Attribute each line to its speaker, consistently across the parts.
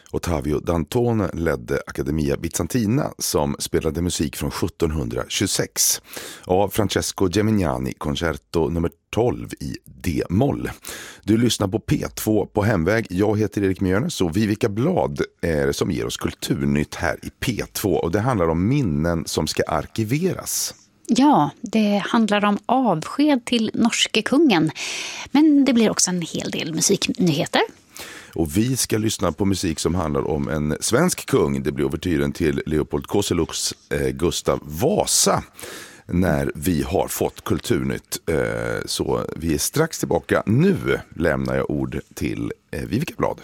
Speaker 1: Ottavio Dantone ledde Accademia Bizantina som spelade musik från 1726 av Francesco Gemignani, koncerto nummer 12 i D-moll. Du lyssnar på P2 på hemväg. Jag heter Erik Mjörnes och Vivica Blad är det som ger oss kulturnytt här i P2 och det handlar om minnen som ska arkiveras.
Speaker 2: Ja, det handlar om avsked till norske kungen. Men det blir också en hel del musiknyheter.
Speaker 1: Och vi ska lyssna på musik som handlar om en svensk kung. Det blir overtyren till Leopold Kozeluks Gustav Vasa när vi har fått kulturnytt. Så vi är strax tillbaka. Nu lämnar jag ord till Vivica Blad.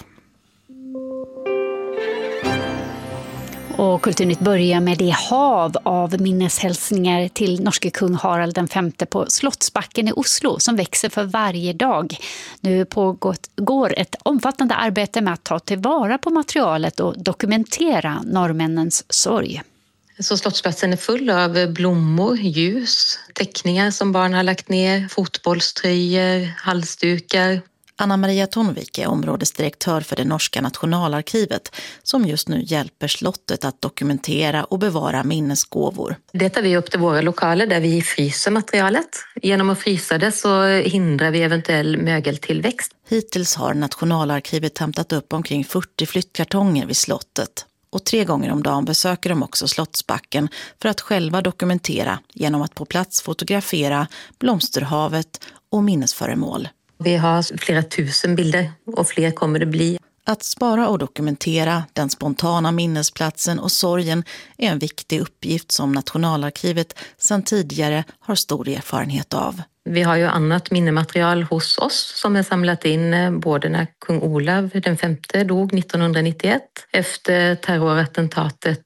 Speaker 2: Och Kulturnytt börjar med det hav av minneshälsningar till norske kung Harald V på Slottsbacken i Oslo som växer för varje dag. Nu pågår ett omfattande arbete med att ta tillvara på materialet och dokumentera norrmännens sorg.
Speaker 3: Så Slottsplatsen är full av blommor, ljus, teckningar som barn har lagt ner, fotbollströjor, halsdukar.
Speaker 4: Anna-Maria Tonvik är områdesdirektör för det norska nationalarkivet som just nu hjälper slottet att dokumentera och bevara minnesgåvor.
Speaker 3: Det tar vi upp till våra lokaler där vi fryser materialet. Genom att frysa det så hindrar vi eventuell mögeltillväxt.
Speaker 4: Hittills har nationalarkivet hämtat upp omkring 40 flyttkartonger vid slottet. Och 3 gånger om dagen besöker de också Slottsbacken för att själva dokumentera genom att på plats fotografera blomsterhavet och minnesföremål.
Speaker 3: Vi har flera tusen bilder och fler kommer det bli.
Speaker 4: Att spara och dokumentera den spontana minnesplatsen och sorgen är en viktig uppgift som nationalarkivet sedan tidigare har stor erfarenhet av.
Speaker 3: Vi har ju annat minnematerial hos oss som är samlat in både när kung Olav den femte dog 1991, efter terrorattentatet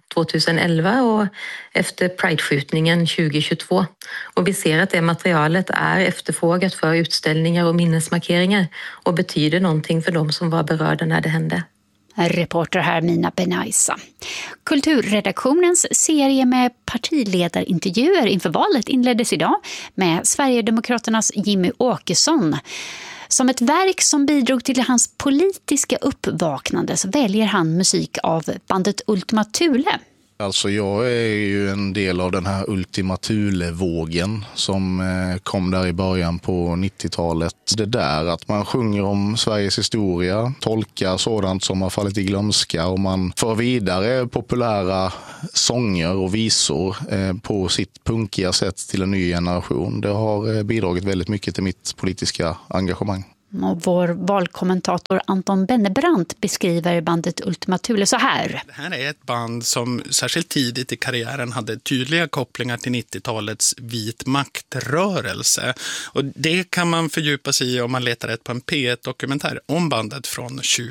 Speaker 3: 2011 och efter Pride-skjutningen 2022. Och vi ser att det materialet är efterfrågat för utställningar och minnesmarkeringar och betyder någonting för de som var berörda när det hände.
Speaker 2: Reporter här Mina Benaisa. Kulturredaktionens serie med partiledarintervjuer inför valet inleddes idag med Sverigedemokraternas Jimmy Åkesson. Som ett verk som bidrog till hans politiska uppvaknande så väljer han musik av bandet Ultima Thule.
Speaker 5: Alltså jag är ju en del av den här Ultima Thule-vågen som kom där i början på 90-talet. Det där att man sjunger om Sveriges historia, tolkar sådant som har fallit i glömska och man för vidare populära sånger och visor på sitt punkiga sätt till en ny generation. Det har bidragit väldigt mycket till mitt politiska engagemang.
Speaker 2: Och vår valkommentator Anton Bennebrant beskriver bandet Ultima Thule så här.
Speaker 6: Det här är ett band som särskilt tidigt i karriären hade tydliga kopplingar till 90-talets vitmaktrörelse. Och det kan man fördjupa sig i om man letar rätt på en P1-dokumentär om bandet från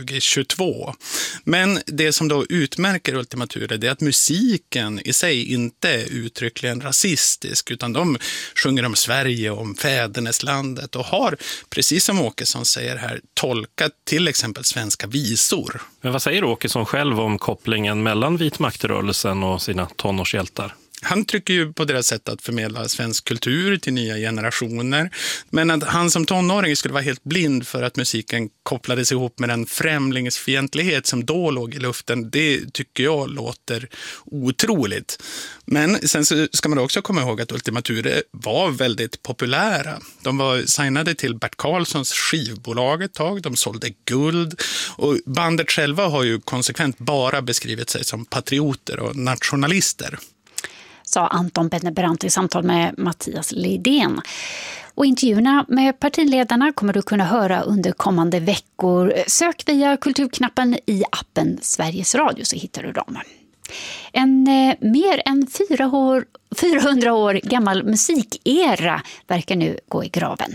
Speaker 6: 2022. Men det som då utmärker Ultima Thule är att musiken i sig inte är uttryckligen rasistisk utan de sjunger om Sverige och om fäderneslandet och har, precis som Åkesson säger här, tolkat till exempel svenska visor.
Speaker 7: Men vad säger Åkesson själv om kopplingen mellan vitmaktrörelsen och sina tonårshjältar?
Speaker 6: Han trycker ju på deras sätt att förmedla svensk kultur till nya generationer. Men att han som tonåring skulle vara helt blind för att musiken kopplades ihop med den främlingsfientlighet som då låg i luften, det tycker jag låter otroligt. Men sen så ska man också komma ihåg att Ultima Thule var väldigt populära. De var signade till Bert Karlssons skivbolag ett tag, de sålde guld och bandet själva har ju konsekvent bara beskrivit sig som patrioter och nationalister.
Speaker 2: Sa Anton Bennebrant i samtal med Mattias Lidén. Och intervjuerna med partiledarna kommer du kunna höra under kommande veckor. Sök via kulturknappen i appen Sveriges Radio så hittar du dem. En mer än 400 år gammal musikera verkar nu gå i graven.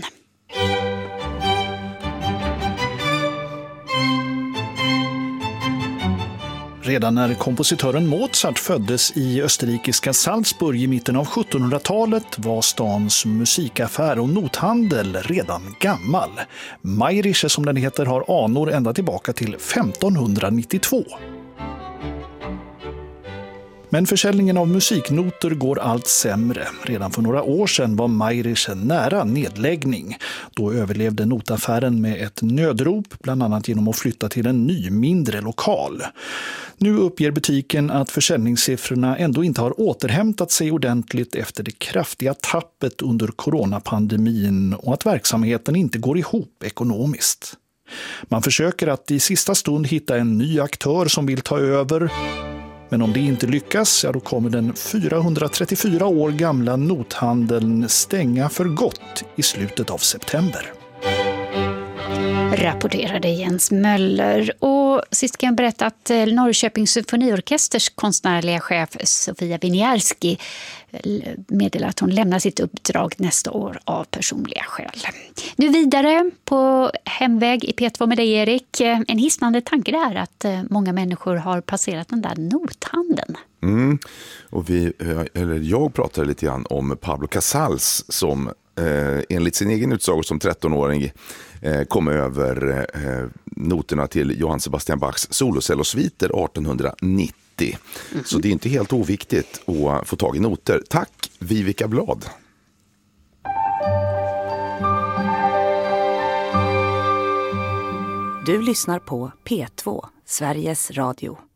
Speaker 8: Redan när kompositören Mozart föddes i österrikiska Salzburg i mitten av 1700-talet var stans musikaffär och nothandel redan gammal. Meirische som den heter har anor ända tillbaka till 1592. Men försäljningen av musiknoter går allt sämre. Redan för några år sedan var Mayrisch nära nedläggning. Då överlevde notaffären med ett nödrop, bland annat genom att flytta till en ny, mindre lokal. Nu uppger butiken att försäljningssiffrorna ändå inte har återhämtat sig ordentligt efter det kraftiga tappet under coronapandemin och att verksamheten inte går ihop ekonomiskt. Man försöker att i sista stund hitta en ny aktör som vill ta över. Men om det inte lyckas, då kommer den 434 år gamla nothandeln stänga för gott i slutet av september.
Speaker 2: Rapporterade Jens Möller. Och sist kan jag berätta att Norrköpings symfoniorkesters konstnärliga chef Sofia Winiarski meddelar att hon lämnar sitt uppdrag nästa år av personliga skäl. Nu vidare på hemväg i P2 med dig, Erik. En hisnande tanke där att många människor har passerat den där nothandeln.
Speaker 1: Och jag pratade lite grann om Pablo Casals som enligt sin egen utsago som 13-åring kom över noterna till Johann Sebastian Bachs solocellosviter 1890. Så det är inte helt oviktigt att få tag i noter. Tack, Vivica Blad.
Speaker 9: Du lyssnar på P2, Sveriges Radio.